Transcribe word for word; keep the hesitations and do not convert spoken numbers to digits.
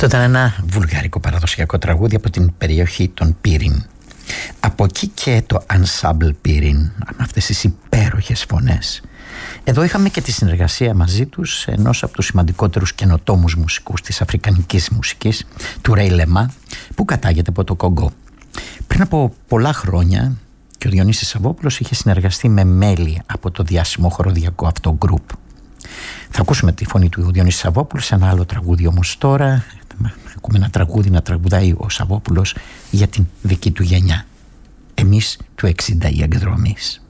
Αυτό ήταν ένα βουλγαρικό παραδοσιακό τραγούδι από την περιοχή των Πύριν. Από εκεί και το Ensemble Πύριν, με αυτές τις υπέροχες φωνές. Εδώ είχαμε και τη συνεργασία μαζί τους ενός από τους σημαντικότερους καινοτόμους μουσικούς της αφρικανικής μουσικής, του Ρέι Λεμά, που κατάγεται από το Κονγκό. Πριν από πολλά χρόνια και ο Διονύσης Σαββόπουλος είχε συνεργαστεί με μέλη από το διάσημο χοροδιακό αυτό γκρουπ. Θα ακούσουμε τη φωνή του Διονύση Σαββόπουλου σε ένα άλλο τραγούδι όμως τώρα. Ακούμε ένα τραγούδι να τραγουδάει ο Σαββόπουλος για την δική του γενιά. Εμείς του εξήντα οι εγκδρομείς.